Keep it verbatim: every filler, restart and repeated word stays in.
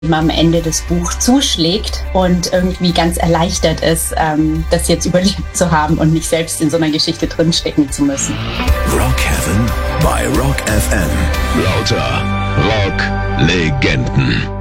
am Ende des Buch zuschlägt und irgendwie ganz erleichtert ist, ähm, das jetzt überlebt zu haben und nicht selbst in so einer Geschichte drinstecken zu müssen. Rock Heaven bei Rock F M. Lauter Rock-Legenden.